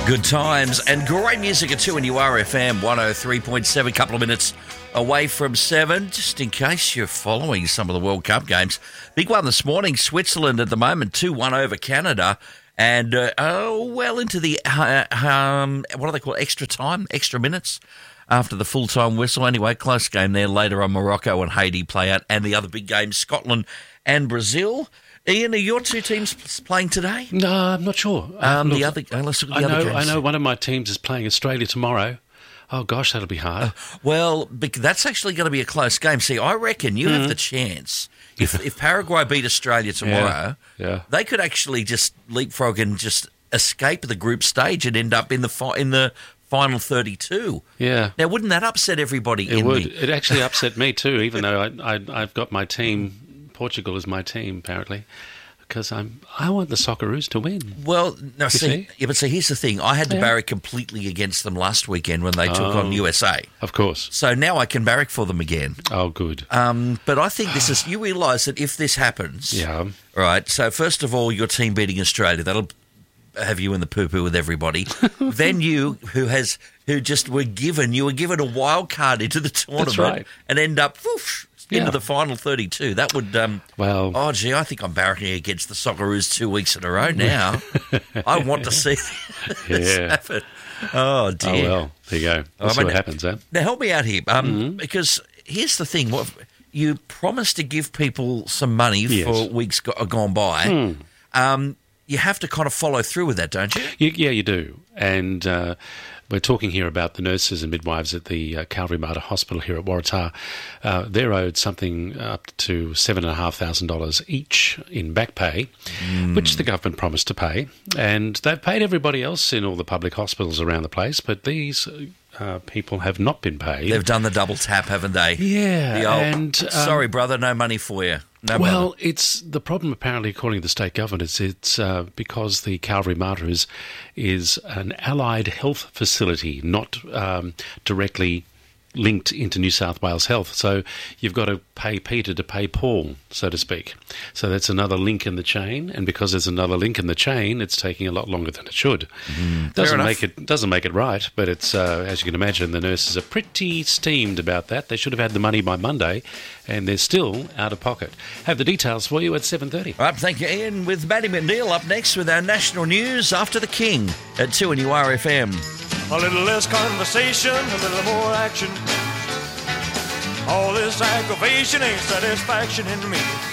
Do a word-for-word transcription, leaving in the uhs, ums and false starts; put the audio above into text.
Good times and great music at two and you are F M one oh three point seven, couple of minutes away from seven. Just in case you're following some of the World Cup games. Big one this morning, Switzerland at the moment, two one over Canada. And uh, oh, well into the, uh, um, what do they call it, extra time, extra minutes after the full-time whistle. Anyway, close game there. Later on, Morocco and Haiti play out. And the other big games, Scotland and Brazil. Ian, are your two teams playing today? No, I'm not sure. Um, look, the other, uh, let's look at the I know, other games. I know one of my teams is playing Australia tomorrow. Oh, gosh, that'll be hard. Uh, well, bec- that's actually going to be a close game. See, I reckon you mm. have the chance. If, if Paraguay beat Australia tomorrow, yeah, yeah. they could actually just leapfrog and just escape the group stage and end up in the fi- in the final thirty-two. Yeah. Now, wouldn't that upset everybody? It in would. The... It actually upset me too, even though I, I, I've got my team. Portugal is my team, apparently. Because I'm, I want the Socceroos to win. Well, no, see, see? Yeah, but see, here's the thing. I had to yeah. barrack completely against them last weekend when they took oh, on U S A. Of course. So now I can barrack for them again. Oh, good. Um, but I think this is, you realise that if this happens, yeah. right, so first of all, your team beating Australia, that'll have you in the poo-poo with everybody. Then you, who has, who just were given, you were given a wild card into the tournament. That's right. And end up, whoosh, into yeah. the final thirty-two. That would, um, well, oh, gee, I think I'm barracking against the Socceroos two weeks in a row now. I want to see this yeah. happen. Oh, dear. Oh, well, there you go. We'll oh, see I mean, what happens, eh? Now, help me out here, um, mm-hmm. because here's the thing. What you promised to give people some money yes. for weeks go- gone by. Mm. Um, you have to kind of follow through with that, don't you? you yeah, you do. And uh, we're talking here about the nurses and midwives at the uh, Calvary Mater Hospital here at Waratah. Uh, they're owed something up to seven thousand five hundred dollars each in back pay, mm. which the government promised to pay. And they've paid everybody else in all the public hospitals around the place, but these uh, people have not been paid. They've done the double tap, haven't they? Yeah. The old, and um, sorry, brother, no money for you. No well, brother. it's the problem, apparently, according to the state government, is it's uh, because the Calvary Mater is, is an allied health facility, not um, directly linked into New South Wales Health. So you've got to pay Peter to pay Paul, so to speak. So that's another link in the chain, and because there's another link in the chain, it's taking a lot longer than it should. Mm, doesn't make it doesn't make it right, but it's uh, as you can imagine, the nurses are pretty steamed about that. They should have had the money by Monday, and they're still out of pocket. Have the details for you at seven thirty. All right, thank you, Ian. With Matty McNeil up next with our national news after the King at two and U R F M. A little less conversation, a little more action. All this aggravation ain't satisfaction in me.